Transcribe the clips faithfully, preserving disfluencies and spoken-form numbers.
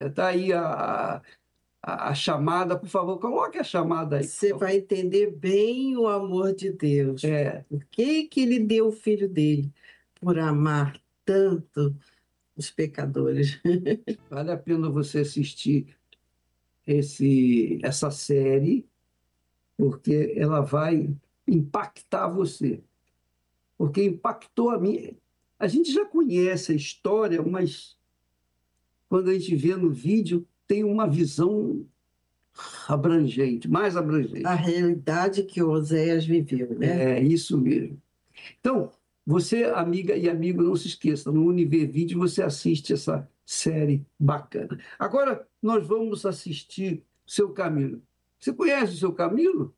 Está aí a, a, a chamada, por favor, coloque a chamada aí. Você vai entender bem o amor de Deus. É, Por que que ele deu o filho dele? Por amar tanto os pecadores. vale a pena você assistir esse, essa série, porque ela vai impactar você. Porque impactou a mim. A gente já conhece a história, mas quando a gente vê no vídeo, tem uma visão abrangente, mais A abrangente. realidade que Oséias viveu, né? É isso mesmo. Então, você, amiga e amigo, não se esqueça, no Univer Vídeo você assiste essa série bacana. Agora, nós vamos assistir Seu Camilo. Você conhece o Seu Camilo?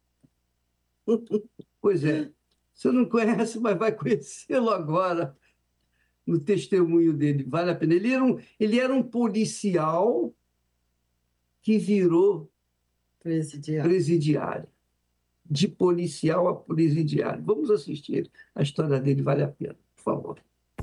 Pois é. Você não conhece, mas vai conhecê-lo agora no testemunho dele. Vale a pena. Ele era um, ele era um policial que virou Presidiário. presidiário. De policial a presidiário. Vamos assistir a história dele, vale a pena, por favor.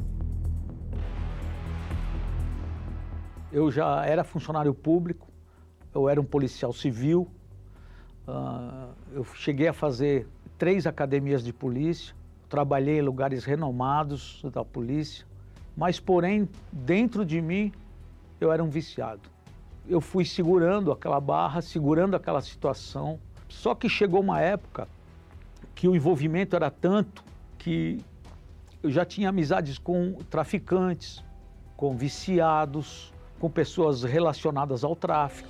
Eu já era funcionário público, eu era um policial civil, uh, eu cheguei a fazer três academias de polícia, trabalhei em lugares renomados da polícia, mas porém, dentro de mim, eu era um viciado. Eu fui segurando aquela barra, segurando aquela situação, só que chegou uma época que o envolvimento era tanto que eu já tinha amizades com traficantes, com viciados, com pessoas relacionadas ao tráfico.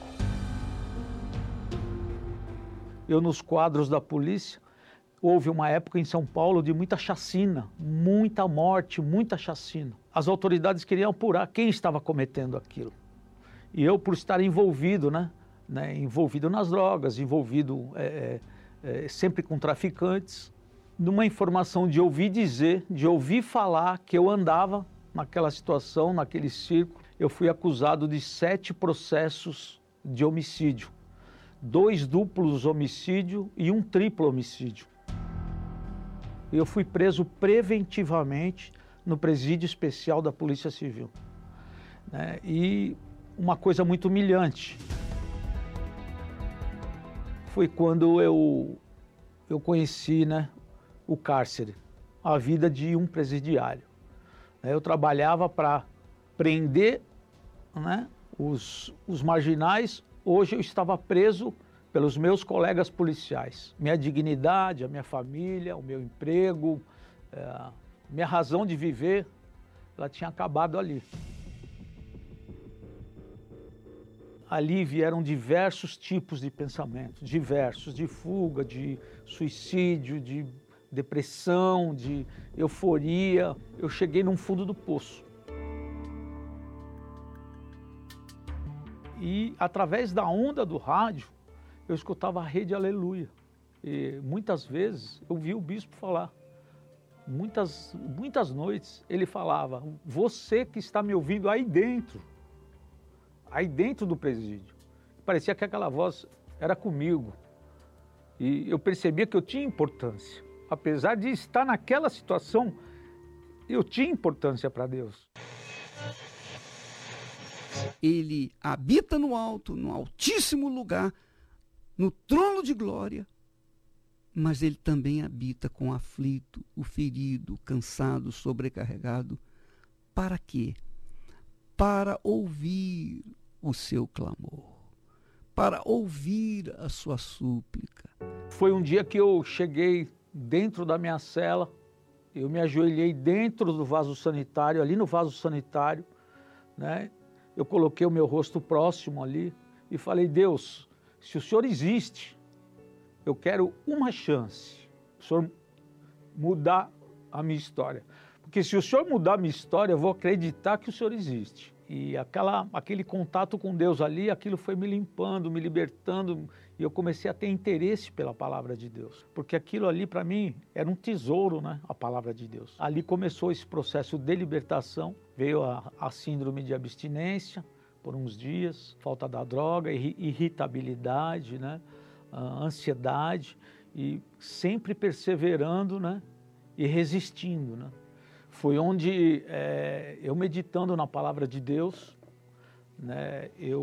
Eu, nos quadros da polícia, houve uma época em São Paulo de muita chacina, muita morte, muita chacina. As autoridades queriam apurar quem estava cometendo aquilo. E eu, por estar envolvido, né, né envolvido nas drogas, envolvido é, é, sempre com traficantes, numa informação de ouvir dizer, de ouvir falar que eu andava naquela situação, naquele círculo, eu fui acusado de sete processos de homicídio, dois duplos homicídios e um triplo homicídio. Eu fui preso preventivamente no presídio especial da Polícia Civil, né? E uma coisa muito humilhante foi quando eu, eu conheci, né, o cárcere, a vida de um presidiário. Eu trabalhava para prender, né, os, os marginais. Hoje eu estava preso pelos meus colegas policiais. Minha dignidade, a minha família, o meu emprego, é, minha razão de viver, ela tinha acabado ali. Ali vieram diversos tipos de pensamentos, diversos, de fuga, de suicídio, de depressão, de euforia. Eu cheguei num fundo do poço. E através da onda do rádio, eu escutava a Rede Aleluia. E muitas vezes eu vi o bispo falar. Muitas, muitas noites ele falava: você que está me ouvindo aí dentro, aí dentro do presídio. Parecia que aquela voz era comigo. E eu percebia que eu tinha importância. Apesar de estar naquela situação, eu tinha importância para Deus. Ele habita no alto, no altíssimo lugar, no trono de glória, mas ele também habita com o aflito, o ferido, o cansado, o sobrecarregado. Para quê? Para ouvir o seu clamor, para ouvir a sua súplica. Foi um dia que eu cheguei dentro da minha cela, eu me ajoelhei dentro do vaso sanitário, ali no vaso sanitário, né? Eu coloquei o meu rosto próximo ali e falei: Deus, se o Senhor existe, eu quero uma chance, o Senhor mudar a minha história. Porque se o Senhor mudar a minha história, eu vou acreditar que o Senhor existe. E aquela, aquele contato com Deus ali, aquilo foi me limpando, me libertando, e eu comecei a ter interesse pela palavra de Deus. Porque aquilo ali, para mim, era um tesouro, né? A palavra de Deus. Ali começou esse processo de libertação, veio a, a síndrome de abstinência por uns dias, falta da droga, irritabilidade, né? A ansiedade, e sempre perseverando, né? E resistindo, né? Foi onde, é, eu meditando na palavra de Deus, né, eu,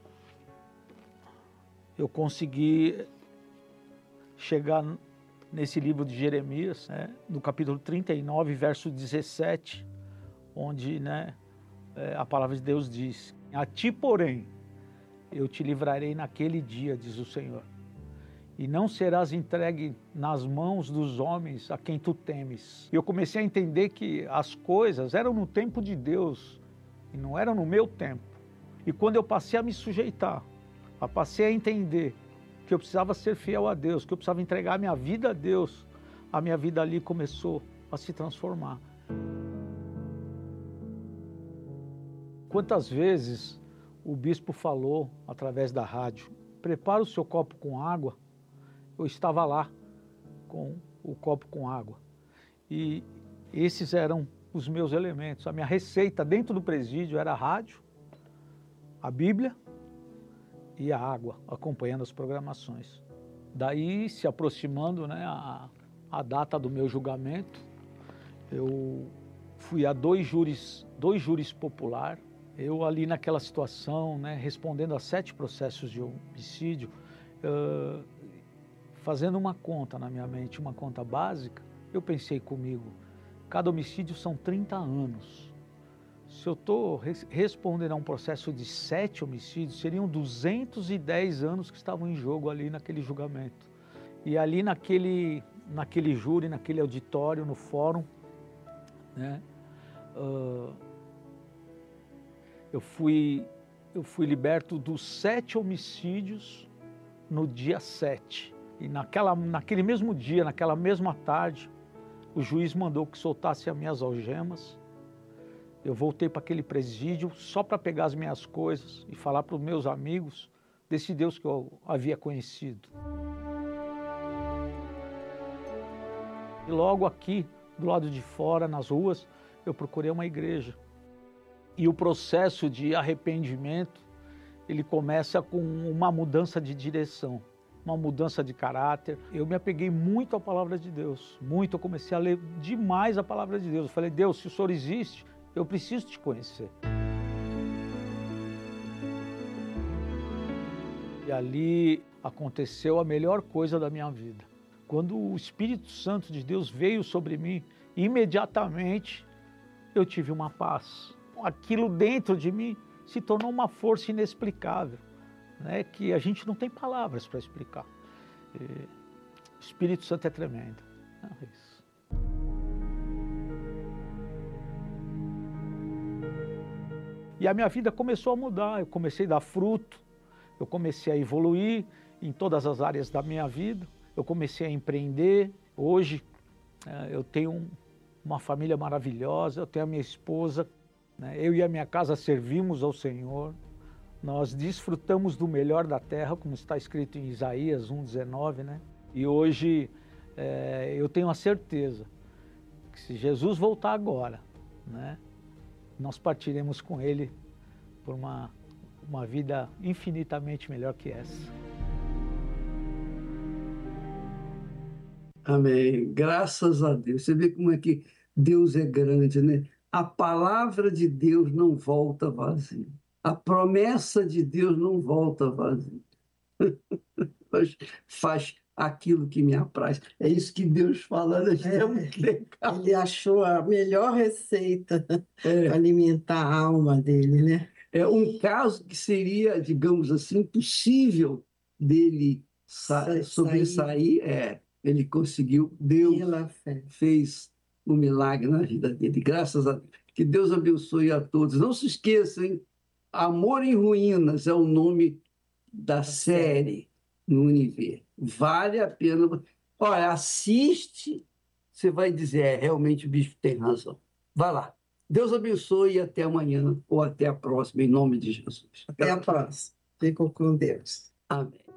eu consegui chegar nesse livro de Jeremias, né, no capítulo trinta e nove, verso dezessete, onde, né, a palavra de Deus diz: a ti, porém, eu te livrarei naquele dia, diz o Senhor, e não serás entregue nas mãos dos homens a quem tu temes. E eu comecei a entender que as coisas eram no tempo de Deus e não eram no meu tempo. E quando eu passei a me sujeitar, eu passei a entender que eu precisava ser fiel a Deus, que eu precisava entregar a minha vida a Deus, a minha vida ali começou a se transformar. Quantas vezes o bispo falou através da rádio: prepara o seu copo com água. Eu estava lá com o copo com água. E esses eram os meus elementos. A minha receita dentro do presídio era a rádio, a Bíblia e a água, acompanhando as programações. Daí, se aproximando, né, a, a data do meu julgamento, eu fui a dois júris, dois júris popular. Eu ali naquela situação, né, respondendo a sete processos de homicídio, uh, fazendo uma conta na minha mente, uma conta básica, eu pensei comigo, cada homicídio são trinta anos. Se eu estou res respondendo a um processo de sete homicídios, seriam duzentos e dez anos que estavam em jogo ali naquele julgamento. E ali naquele, naquele júri, naquele auditório, no fórum, né, uh, eu, fui, eu fui liberto dos sete homicídios no dia sete. E naquela, naquele mesmo dia, naquela mesma tarde, o juiz mandou que soltasse as minhas algemas. Eu voltei para aquele presídio só para pegar as minhas coisas e falar para os meus amigos desse Deus que eu havia conhecido. E logo aqui, do lado de fora, nas ruas, eu procurei uma igreja. E o processo de arrependimento, ele começa com uma mudança de direção, uma mudança de caráter. Eu me apeguei muito à palavra de Deus, muito. Eu comecei a ler demais a palavra de Deus. Eu falei: Deus, se o Senhor existe, eu preciso te conhecer. E ali aconteceu a melhor coisa da minha vida. Quando o Espírito Santo de Deus veio sobre mim, imediatamente eu tive uma paz. Aquilo dentro de mim se tornou uma força inexplicável, né, que a gente não tem palavras para explicar. E o Espírito Santo é tremendo. É isso. E a minha vida começou a mudar, eu comecei a dar fruto, eu comecei a evoluir em todas as áreas da minha vida, eu comecei a empreender. Hoje eu tenho uma família maravilhosa, eu tenho a minha esposa, né, eu e a minha casa servimos ao Senhor. Nós desfrutamos do melhor da terra, como está escrito em Isaías um, dezenove, né? E hoje é, eu tenho a certeza que se Jesus voltar agora, né, nós partiremos com Ele por uma, uma vida infinitamente melhor que essa. Amém. Graças a Deus. Você vê como é que Deus é grande, né? A palavra de Deus não volta vazia. A promessa de Deus não volta vazia. Faz, faz aquilo que me apraz. É isso que Deus fala, né? É, é muito legal. Ele achou a melhor receita é. para alimentar a alma dele, né? É um caso que seria, digamos assim, possível dele sa sobressair. É, ele conseguiu, Deus fez um milagre na vida dele. Graças a Deus. Que Deus abençoe a todos. Não se esqueçam, hein? Amor em Ruínas é o nome da série no Univer. Vale a pena. Olha, assiste, você vai dizer, é, realmente o bispo tem razão. Vai lá. Deus abençoe e até amanhã ou até a próxima, em nome de Jesus. Até a próxima. Fico com Deus. Amém.